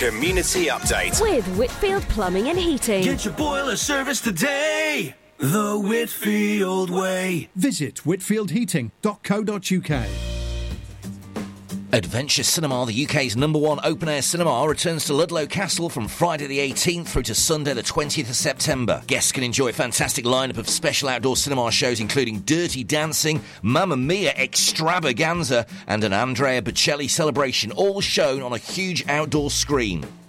Community Update with Whitfield Plumbing and Heating. Get your boiler service today, the Whitfield way. Visit whitfieldheating.co.uk. Adventure Cinema, the UK's #1 open-air cinema, returns to Ludlow Castle from Friday the 18th through to Sunday the 20th of September. Guests can enjoy a fantastic lineup of special outdoor cinema shows including Dirty Dancing, Mamma Mia Extravaganza and an Andrea Bocelli celebration, all shown on a huge outdoor screen.